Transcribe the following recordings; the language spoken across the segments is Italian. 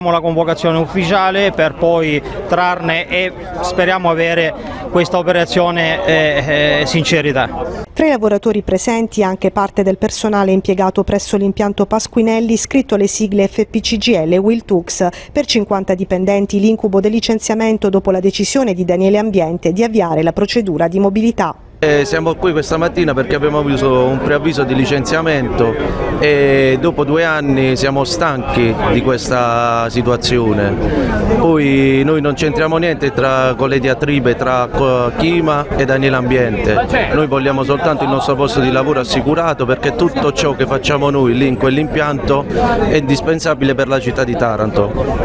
La convocazione ufficiale per poi trarne e speriamo avere questa operazione sincerità. Tra i lavoratori presenti anche parte del personale impiegato presso l'impianto Pasquinelli iscritto alle sigle FPCGL e Wiltux. Per 50 dipendenti l'incubo del licenziamento dopo la decisione di Daniele Ambiente di avviare la procedura di mobilità. Siamo qui questa mattina perché abbiamo avuto un preavviso di licenziamento e dopo 2 anni siamo stanchi di questa situazione. Poi noi non c'entriamo niente con le diatribe tra Chima e Daniele Ambiente. Noi vogliamo soltanto il nostro posto di lavoro assicurato perché tutto ciò che facciamo noi lì in quell'impianto è indispensabile per la città di Taranto.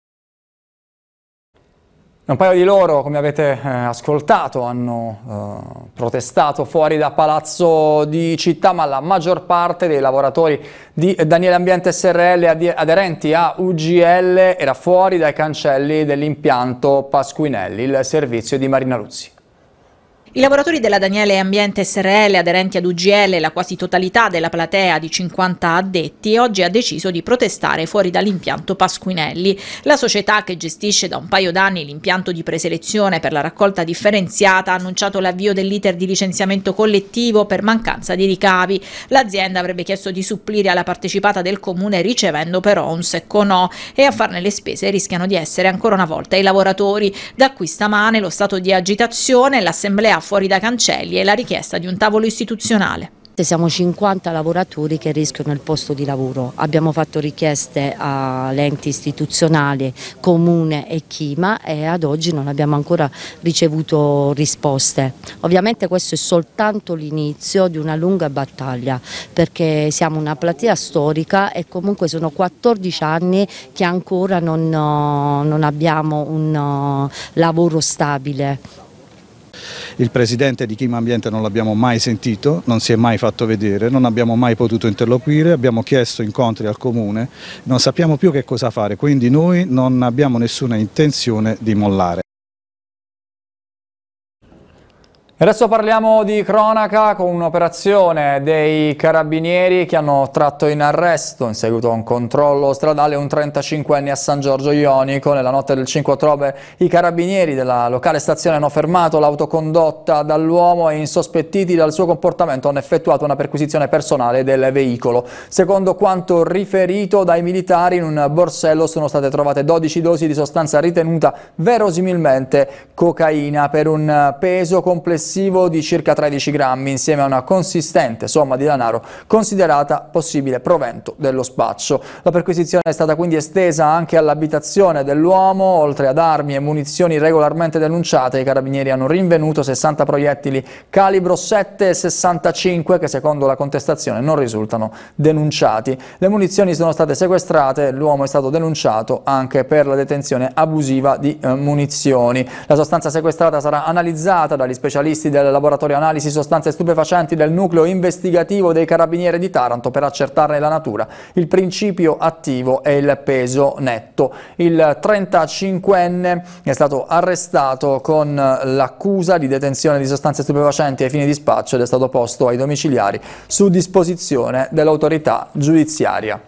Un paio di loro, come avete ascoltato, hanno protestato fuori da Palazzo di Città, ma la maggior parte dei lavoratori di Daniele Ambiente SRL aderenti a UGL era fuori dai cancelli dell'impianto Pasquinelli, il servizio di Marina Luzzi. I lavoratori della Daniele Ambiente SRL aderenti ad UGL, la quasi totalità della platea di 50 addetti, oggi ha deciso di protestare fuori dall'impianto Pasquinelli. La società che gestisce da un paio d'anni l'impianto di preselezione per la raccolta differenziata ha annunciato l'avvio dell'iter di licenziamento collettivo per mancanza di ricavi. L'azienda avrebbe chiesto di supplire alla partecipata del comune ricevendo però un secco no e a farne le spese rischiano di essere ancora una volta i lavoratori. Da qui stamane lo stato di agitazione, l'assemblea fuori dai cancelli e la richiesta di un tavolo istituzionale. Siamo 50 lavoratori che rischiano il posto di lavoro. Abbiamo fatto richieste agli enti istituzionali, Comune e Chima e ad oggi non abbiamo ancora ricevuto risposte. Ovviamente questo è soltanto l'inizio di una lunga battaglia perché siamo una platea storica e comunque sono 14 anni che ancora non abbiamo un lavoro stabile. Il presidente di Chima Ambiente non l'abbiamo mai sentito, non si è mai fatto vedere, non abbiamo mai potuto interloquire, abbiamo chiesto incontri al comune, non sappiamo più che cosa fare, quindi noi non abbiamo nessuna intenzione di mollare. Adesso parliamo di cronaca con un'operazione dei carabinieri che hanno tratto in arresto in seguito a un controllo stradale un 35enne a San Giorgio Ionico. Nella notte del 5 ottobre i carabinieri della locale stazione hanno fermato l'auto condotta dall'uomo e insospettiti dal suo comportamento hanno effettuato una perquisizione personale del veicolo. Secondo quanto riferito dai militari in un borsello sono state trovate 12 dosi di sostanza ritenuta verosimilmente cocaina per un peso complessivo di circa 13 grammi insieme a una consistente somma di denaro considerata possibile provento dello spaccio. La perquisizione è stata quindi estesa anche all'abitazione dell'uomo, oltre ad armi e munizioni regolarmente denunciate. I carabinieri hanno rinvenuto 60 proiettili calibro 7,65 che secondo la contestazione non risultano denunciati. Le munizioni sono state sequestrate, l'uomo è stato denunciato anche per la detenzione abusiva di munizioni. La sostanza sequestrata sarà analizzata dagli specialisti del laboratorio analisi sostanze stupefacenti del nucleo investigativo dei carabinieri di Taranto per accertarne la natura, il principio attivo e il peso netto. Il 35enne è stato arrestato con l'accusa di detenzione di sostanze stupefacenti ai fini di spaccio ed è stato posto ai domiciliari su disposizione dell'autorità giudiziaria.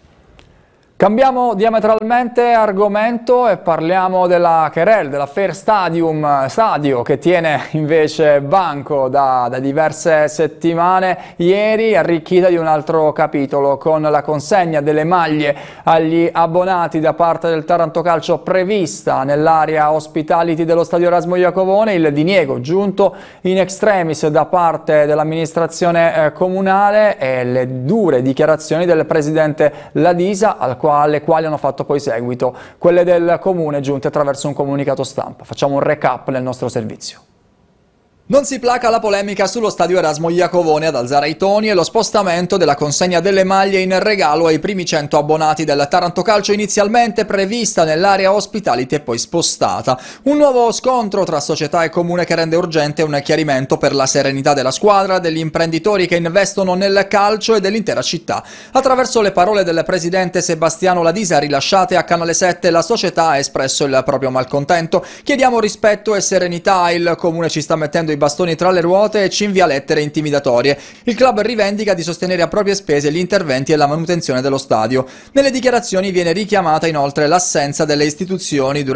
Cambiamo diametralmente argomento e parliamo della Querel, della Fair Stadio che tiene invece banco da diverse settimane, ieri arricchita di un altro capitolo con la consegna delle maglie agli abbonati da parte del Taranto Calcio prevista nell'area hospitality dello stadio Erasmo Iacovone, il diniego giunto in extremis da parte dell'amministrazione comunale e le dure dichiarazioni del presidente Ladisa alle quali hanno fatto poi seguito quelle del comune giunte attraverso un comunicato stampa. Facciamo un recap nel nostro servizio. Non si placa la polemica sullo stadio Erasmo Iacovone ad alzare i toni e lo spostamento della consegna delle maglie in regalo ai primi 100 abbonati del Taranto Calcio, inizialmente prevista nell'area hospitality e poi spostata. Un nuovo scontro tra società e comune che rende urgente un chiarimento per la serenità della squadra, degli imprenditori che investono nel calcio e dell'intera città. Attraverso le parole del presidente Sebastiano Ladisa rilasciate a Canale 7, la società ha espresso il proprio malcontento. Chiediamo rispetto e serenità, il comune ci sta mettendo i bastoni tra le ruote e ci invia lettere intimidatorie. Il club rivendica di sostenere a proprie spese gli interventi e la manutenzione dello stadio. Nelle dichiarazioni viene richiamata inoltre l'assenza delle istituzioni durante